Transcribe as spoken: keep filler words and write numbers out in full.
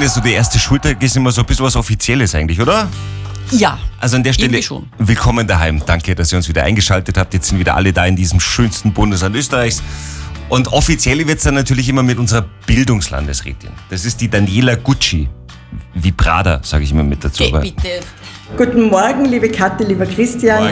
Stelle, so der erste Schultag ist immer so ein bisschen was Offizielles eigentlich, oder? Ja. Also an der Stelle, irgendwie schon. willkommen daheim. Danke, dass ihr uns wieder eingeschaltet habt. Jetzt sind wieder alle da in diesem schönsten Bundesland Österreichs. Und offiziell wird es dann natürlich immer mit unserer Bildungslandesrätin. Das ist die Daniela Gucci. Wie Prada, sage ich immer mit dazu. Geh aber bitte. Guten Morgen, liebe Kathi, lieber Christian.